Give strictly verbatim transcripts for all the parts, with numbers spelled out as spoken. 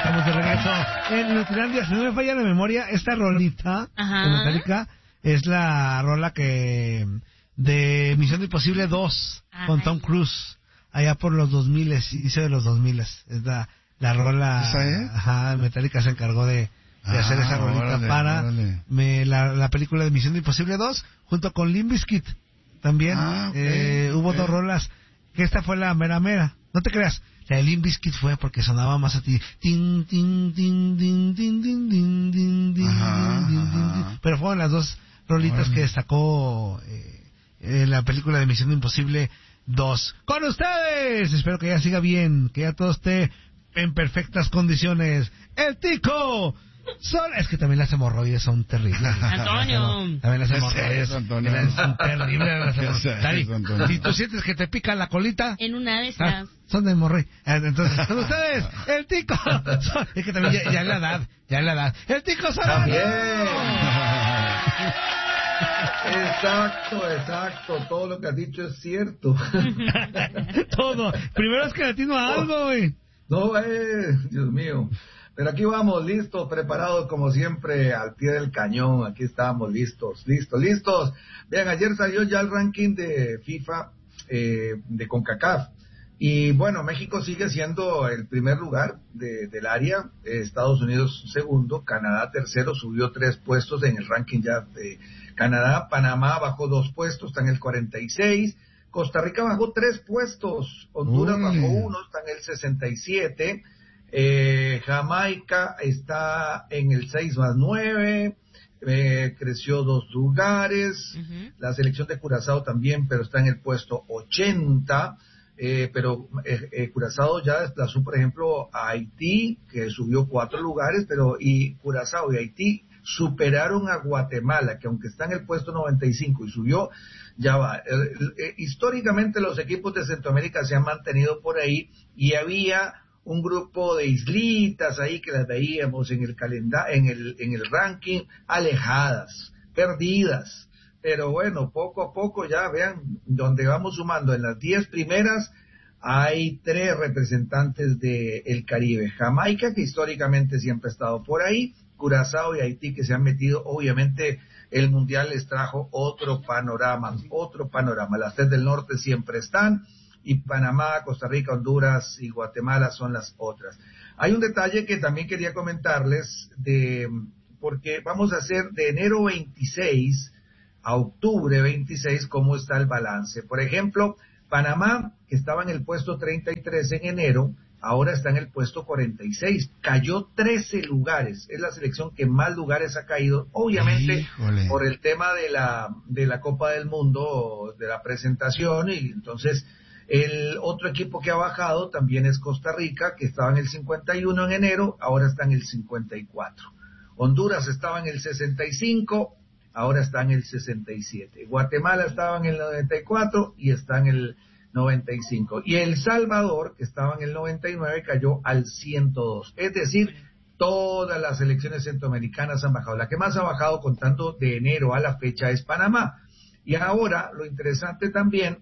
estamos de regreso en Nutilandia. Si no me falla la memoria, esta rolita Ajá. de Metallica es la rola que de Misión Imposible dos Ajá. con Tom Cruise, allá por los dos mil, inicio de los dos mil. Es la, la rola. ¿Esa es? Ajá, Metallica se encargó de, de Ah, hacer esa rolita órale, para órale. Me, la, la película de Misión Imposible dos, junto con Limp Bizkit también. Ah, okay, eh, hubo okay. dos rolas, que esta fue la mera mera. No te creas, la de Limp Bizkit fue porque sonaba más a ti. Tin, tin, tin, tin, tin, tin, tin, tin, tin, Ajá, tin, ajá. tin. Pero fueron las dos rolitas Órale. que destacó eh, en la película de Misión Imposible dos. ¡Con ustedes! Espero que ya siga bien, que ya todo esté en perfectas condiciones. ¡El Tico! Son... Es que también las hemorroides son terribles. Antonio. También las ¿Qué es hemorroides eso, Antonio? son terribles. Las ¿Qué es hemorroides. Dari, eso, Antonio? si tú sientes que te pica la colita, En una de ah, esas. son de hemorroides. Ah, entonces, con ustedes, el Tico. Son- Es que también ya, ya es la edad, ya es la edad. ¡El Tico Solano! También. Exacto, exacto. Todo lo que has dicho es cierto. Todo. Primero es creatino a algo, güey. No, eh, Dios mío. Pero aquí vamos, listos, preparados como siempre, al pie del cañón. Aquí estamos, listos, listos, listos. Vean, ayer salió ya el ranking de FIFA eh, de CONCACAF. Y bueno, México sigue siendo el primer lugar de, del área, eh, Estados Unidos segundo, Canadá tercero, subió tres puestos en el ranking ya de Canadá, Panamá bajó dos puestos, está en el cuarenta y seis, Costa Rica bajó tres puestos, Honduras Uy. bajó uno, está en el sesenta y siete, eh, Jamaica está en el seis más nueve, eh, creció dos lugares, Ujú. la selección de Curazao también, pero está en el puesto ochenta, eh, pero eh, eh, Curazao ya desplazó, por ejemplo, a Haití, que subió cuatro lugares, pero y Curazao y Haití superaron a Guatemala, que aunque está en el puesto noventa y cinco y subió, ya va. Eh, eh, históricamente los equipos de Centroamérica se han mantenido por ahí y había un grupo de islitas ahí que las veíamos en el calendario, en el, en el ranking, alejadas, perdidas. Pero bueno, poco a poco ya vean, donde vamos sumando en las diez primeras, hay tres representantes del Caribe. Jamaica, que históricamente siempre ha estado por ahí, Curazao y Haití, que se han metido. Obviamente el Mundial les trajo otro panorama, otro panorama. Las tres del norte siempre están, y Panamá, Costa Rica, Honduras y Guatemala son las otras. Hay un detalle que también quería comentarles, de porque vamos a hacer de enero veintiséis a octubre veintiséis cómo está el balance. Por ejemplo, Panamá, que estaba en el puesto treinta y tres en enero, ahora está en el puesto cuarenta y seis, cayó trece lugares, es la selección que más lugares ha caído, obviamente Híjole. por el tema de la de la Copa del Mundo, de la presentación, y entonces el otro equipo que ha bajado también es Costa Rica, que estaba en el cincuenta y uno en enero, ahora está en el cincuenta y cuatro. Honduras estaba en el sesenta y cinco, ahora está en el sesenta y siete. Guatemala estaba en el noventa y cuatro y está en el noventa y cinco. Y El Salvador, que estaba en el noventa y nueve, cayó al ciento dos. Es decir, todas las selecciones centroamericanas han bajado. La que más ha bajado contando de enero a la fecha es Panamá. Y ahora, lo interesante también,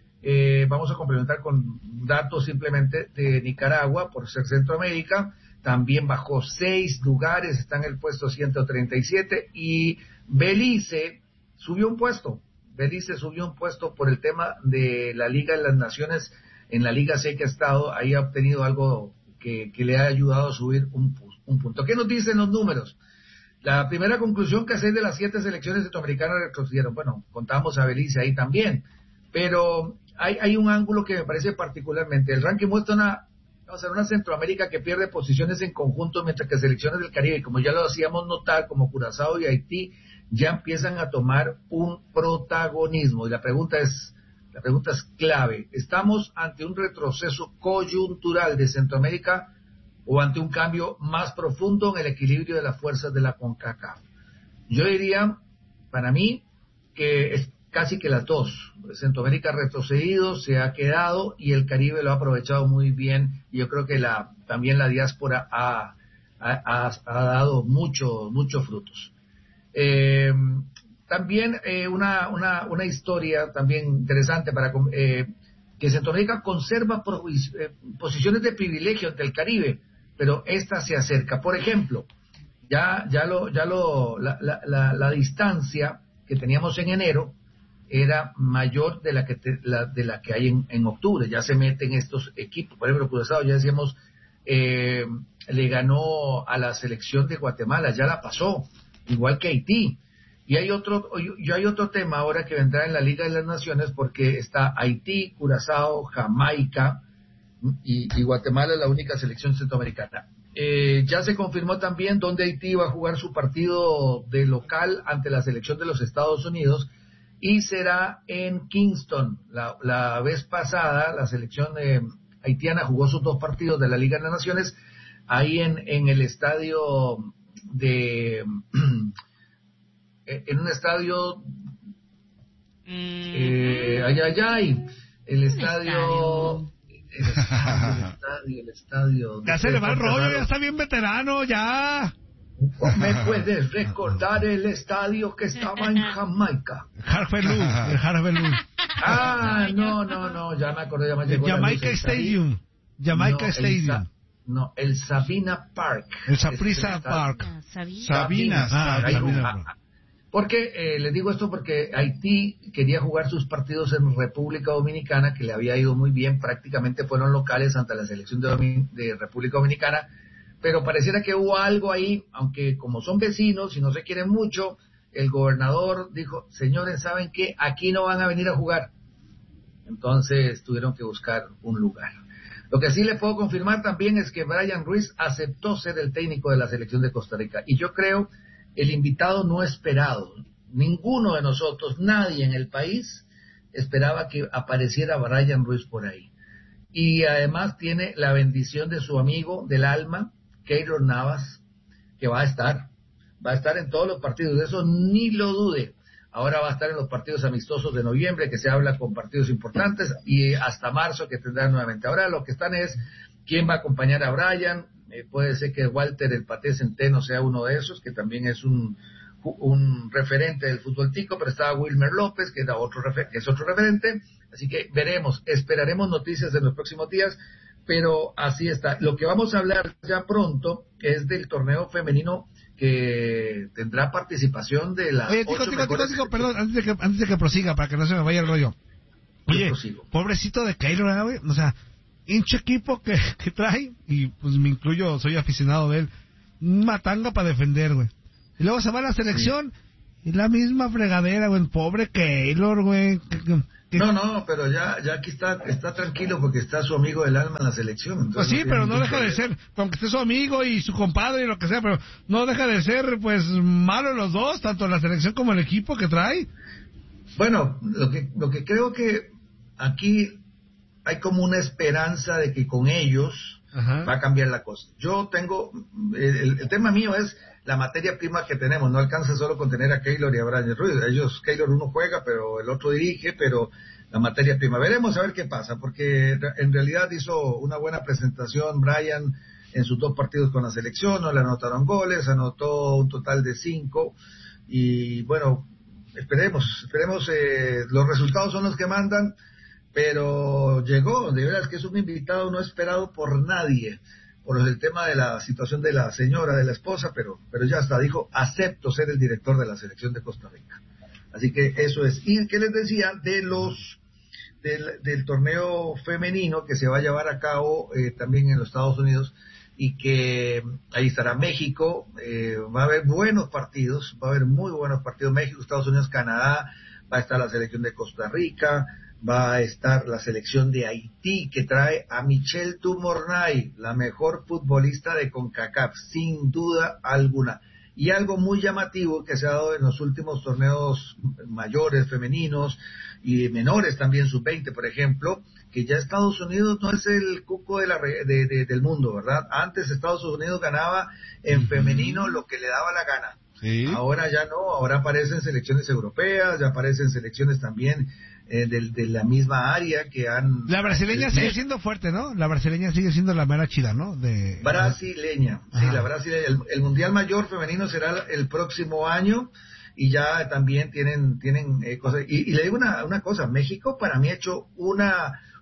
eh, vamos a complementar con datos simplemente de Nicaragua, por ser Centroamérica, también bajó seis lugares, está en el puesto ciento treinta y siete, y Belice subió un puesto, Belice subió un puesto por el tema de la Liga de las Naciones. En la Liga C que ha estado, ahí ha obtenido algo que, que le ha ayudado a subir un, un punto. ¿Qué nos dicen los números? La primera conclusión, que seis de las siete selecciones centroamericanas retrocedieron. Bueno, contamos a Belice ahí también, pero hay, hay un ángulo que me parece particularmente. El ranking muestra una, o sea, una Centroamérica que pierde posiciones en conjunto, mientras que selecciones del Caribe, como ya lo hacíamos notar, como Curazao y Haití, ya empiezan a tomar un protagonismo. Y la pregunta es, la pregunta es clave. ¿Estamos ante un retroceso coyuntural de Centroamérica o ante un cambio más profundo en el equilibrio de las fuerzas de la CONCACAF? Yo diría, para mí, que es casi que las dos. Centroamérica ha retrocedido, se ha quedado, y el Caribe lo ha aprovechado muy bien. Y yo creo que la también la diáspora ha, ha, ha, ha dado mucho, muchos frutos. Eh, también eh, una, una, una historia también interesante para eh, que Centroamérica conserva pro, eh, posiciones de privilegio ante el Caribe, pero esta se acerca. Por ejemplo, ya ya lo ya lo la, la, la, la distancia que teníamos en enero era mayor de la que te, la, de la que hay en, en octubre. Ya se meten estos equipos. Por ejemplo, Curazao, ya decíamos, eh, le ganó a la selección de Guatemala, ya la pasó, igual que Haití. Y hay otro, y hay otro tema ahora que vendrá en la Liga de las Naciones, porque está Haití, Curazao, Jamaica, y, y Guatemala es la única selección centroamericana. Eh, ya se confirmó también dónde Haití va a jugar su partido de local ante la selección de los Estados Unidos, y será en Kingston. La, la vez pasada la selección eh, haitiana jugó sus dos partidos de la Liga de las Naciones ahí en, en el estadio de en un estadio eh, ay ay ay el estadio el estadio el estadio ya se le va el rollo, ya está bien veterano ya. ¿Me puedes recordar el estadio que estaba en Jamaica? Harvelú, el Harvelú. Ah, no, no, no, ya me acordé, ya me llegó la luz. Jamaica Stadium. Jamaica no, Stadium. El Sa- no, el Sabina Park. El Saprissa Park. Ah, Sabina. Sabina. Ah, Ahí Sabina. jugaba. Porque, eh, les digo esto porque Haití quería jugar sus partidos en República Dominicana, que le había ido muy bien, prácticamente fueron locales ante la selección de, Domin- de República Dominicana, pero pareciera que hubo algo ahí, aunque como son vecinos y no se quieren mucho, el gobernador dijo, señores, ¿saben qué? Aquí no van a venir a jugar. Entonces tuvieron que buscar un lugar. Lo que sí le puedo confirmar también es que Brian Ruiz aceptó ser el técnico de la selección de Costa Rica. Y yo creo el invitado no esperado. Ninguno de nosotros, nadie en el país, esperaba que apareciera Brian Ruiz por ahí. Y además tiene la bendición de su amigo del alma, Keylor Navas, que va a estar, va a estar en todos los partidos, de eso ni lo dude. Ahora va a estar en los partidos amistosos de noviembre, que se habla con partidos importantes, y hasta marzo que tendrá nuevamente. Ahora lo que están es quién va a acompañar a Brian. Eh, puede ser que Walter el Paté Centeno sea uno de esos, que también es un un referente del fútbol tico, pero estaba Wilmer López, que era otro refer- que es otro referente. Así que veremos, esperaremos noticias en los próximos días, pero así está. Lo que vamos a hablar ya pronto es del torneo femenino que tendrá participación de las Oye, tico, ocho tico, tico, mejores... tico, perdón, antes de, que, antes de que prosiga, para que no se me vaya el rollo. Oye, prosigo. pobrecito de Keylor, güey, o sea, hincho equipo que, que trae, y pues me incluyo, soy aficionado de él, matanga para defender, güey. Y luego se va a la selección, sí. Y la misma fregadera, güey, pobre Keylor, güey. Que, que, que... No, no, pero ya ya aquí está está tranquilo porque está su amigo del alma en la selección. Pues sí, no pero no deja problema. de ser, aunque esté su amigo y su compadre y lo que sea, pero no deja de ser, pues, malo los dos, tanto la selección como el equipo que trae. Bueno, lo que lo que creo que aquí hay como una esperanza de que con ellos Ajá. va a cambiar la cosa. Yo tengo, el, el tema mío es la materia prima que tenemos, no alcanza solo con tener a Keylor y a Brian Ruiz. Ellos, Keylor uno juega, pero el otro dirige, pero la materia prima. Veremos a ver qué pasa, porque en realidad hizo una buena presentación Brian en sus dos partidos con la selección, no le anotaron goles, anotó un total de cinco, y bueno, esperemos, esperemos, eh, los resultados son los que mandan, pero llegó, de veras que es un invitado no esperado por nadie, por el tema de la situación de la señora, de la esposa, pero pero ya está, dijo, acepto ser el director de la selección de Costa Rica. Así que eso es. Y que les decía de los del, del torneo femenino que se va a llevar a cabo eh, también en los Estados Unidos, y que ahí estará México, eh, va a haber buenos partidos, va a haber muy buenos partidos, México, Estados Unidos, Canadá, va a estar la selección de Costa Rica, va a estar la selección de Haití, que trae a Michelle Tumornay, la mejor futbolista de CONCACAF, sin duda alguna. Y algo muy llamativo que se ha dado en los últimos torneos mayores, femeninos, y menores también, sub veinte, por ejemplo, que ya Estados Unidos no es el cuco de la, de, de, del mundo, ¿verdad? Antes Estados Unidos ganaba en uh-huh. femenino lo que le daba la gana. ¿Sí? Ahora ya no, ahora aparecen selecciones europeas, ya aparecen selecciones también Eh, de, de la misma área que han... La brasileña sigue siendo fuerte, ¿no? La brasileña sigue siendo la mera chida, ¿no? De Brasileña, Ajá. sí, la brasileña. El, el Mundial Mayor Femenino será el próximo año, y ya también tienen tienen eh, cosas. Y, y le digo una, una cosa, México para mí ha hecho una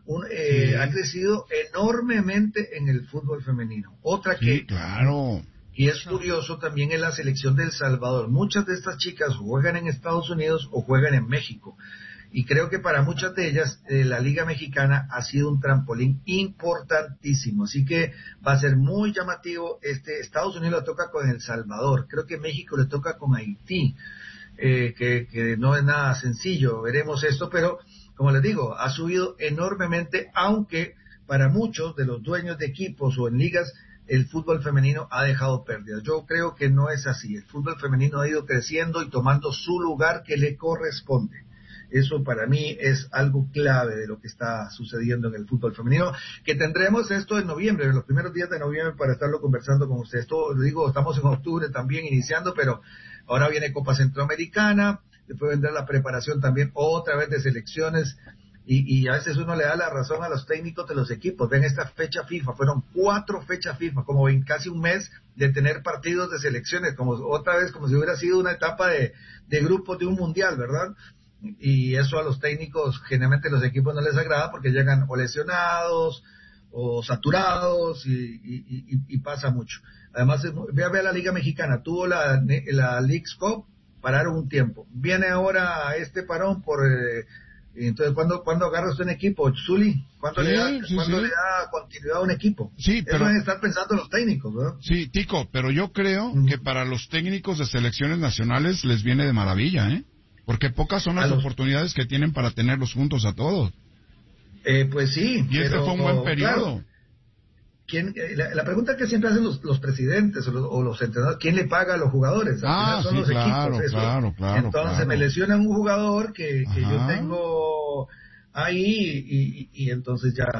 un, eh, Sí. ha crecido enormemente en el fútbol femenino. Otra que, Sí, claro. y es curioso también, en la selección de El Salvador. Muchas de estas chicas juegan en Estados Unidos o juegan en México. Y creo que para muchas de ellas eh, la Liga Mexicana ha sido un trampolín importantísimo. Así que va a ser muy llamativo. Este Estados Unidos le toca con El Salvador. Creo que México le toca con Haití, eh, que, que no es nada sencillo. Veremos esto, pero como les digo, ha subido enormemente, aunque para muchos de los dueños de equipos o en ligas, el fútbol femenino ha dejado pérdidas. Yo creo que no es así. El fútbol femenino ha ido creciendo y tomando su lugar que le corresponde. Eso para mí es algo clave de lo que está sucediendo en el fútbol femenino, que tendremos esto en noviembre, en los primeros días de noviembre, para estarlo conversando con ustedes. Esto, digo, estamos en octubre también iniciando, pero ahora viene Copa Centroamericana, después vendrá la preparación también otra vez de selecciones, y, y a veces uno le da la razón a los técnicos de los equipos. Ven esta fecha FIFA, fueron cuatro fechas FIFA, como en casi un mes de tener partidos de selecciones, como otra vez, como si hubiera sido una etapa de, de grupos de un mundial, ¿verdad? Y eso a los técnicos, generalmente los equipos no les agrada porque llegan o lesionados o saturados y, y, y, y pasa mucho. Además, ve a ver la Liga Mexicana, tuvo la, la Leagues Cup, pararon un tiempo. Viene ahora este parón por... Eh, entonces, ¿cuándo, ¿cuándo agarra usted un equipo, Zuli? ¿Cuándo, Sí, le, da, sí, ¿cuándo sí. le da continuidad a un equipo? Sí, pero... Eso deben estar pensando los técnicos, ¿verdad? Sí, Tico, pero yo creo Ujú. que para los técnicos de selecciones nacionales les viene de maravilla, ¿eh? Porque pocas son las A los- oportunidades que tienen para tenerlos juntos a todos. Eh, pues sí. Y este pero, fue un buen periodo. claro, ¿quién, eh, la, la pregunta que siempre hacen los, los presidentes o los, o los entrenadores, ¿quién le paga a los jugadores? Al Ah, final son sí, los claro, equipos. Eso. claro, claro, Entonces claro. me lesiona un jugador que, que yo Ajá. tengo ahí y, y, y entonces ya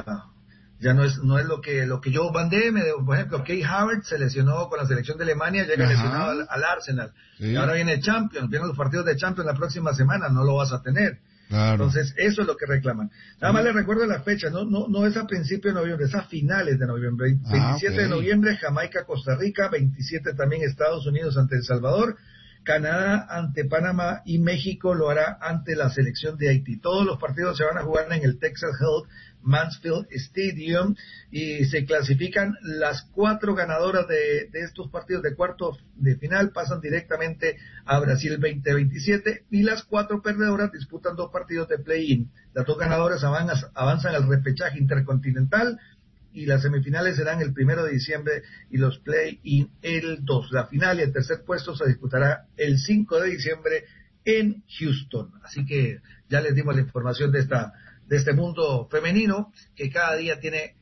ya no es no es lo que lo que yo mandé. Me, por ejemplo, Kay Havertz se lesionó con la selección de Alemania, llega Ajá. lesionado al, al Arsenal. Sí. Y ahora viene Champions, vienen los partidos de Champions la próxima semana, no lo vas a tener. Claro. Entonces, eso es lo que reclaman. Nada más les recuerdo la fecha, no no no es a principios de noviembre, es a finales de noviembre. Ah, veintisiete de ok. noviembre, Jamaica, Costa Rica, veintisiete también Estados Unidos ante El Salvador, Canadá ante Panamá y México lo hará ante la selección de Haití. Todos los partidos se van a jugar en el Texas Health Mansfield Stadium y se clasifican las cuatro ganadoras de, de estos partidos de cuarto de final, pasan directamente a Brasil veinte veintisiete y las cuatro perdedoras disputan dos partidos de play-in. Las dos ganadoras avanzan, avanzan al repechaje intercontinental y las semifinales serán el primero de diciembre y los play-in el dos. La final y el tercer puesto se disputará el cinco de diciembre en Houston. Así que ya les dimos la información de esta de este mundo femenino que cada día tiene